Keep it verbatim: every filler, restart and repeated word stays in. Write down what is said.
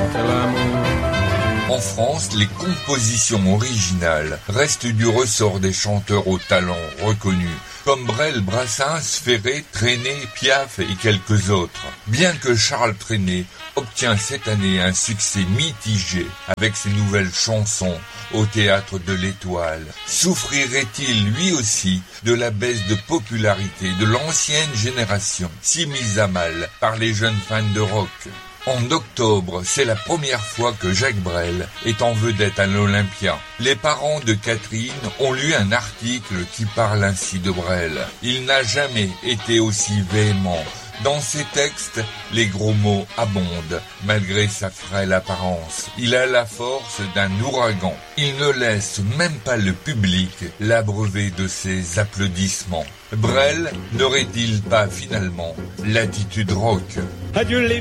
En France, les compositions originales restent du ressort des chanteurs au talent reconnu, comme Brel, Brassens, Ferré, Trenet, Piaf et quelques autres. Bien que Charles Trenet obtient cette année un succès mitigé avec ses nouvelles chansons au Théâtre de l'Étoile, souffrirait-il lui aussi de la baisse de popularité de l'ancienne génération, si mise à mal par les jeunes fans de rock? En octobre, c'est la première fois que Jacques Brel est en vedette à l'Olympia. Les parents de Catherine ont lu un article qui parle ainsi de Brel. Il n'a jamais été aussi véhément. Dans ses textes, les gros mots abondent, malgré sa frêle apparence. Il a la force d'un ouragan. Il ne laisse même pas le public l'abreuver de ses applaudissements. Brel n'aurait-il pas finalement l'attitude rock? Adieu les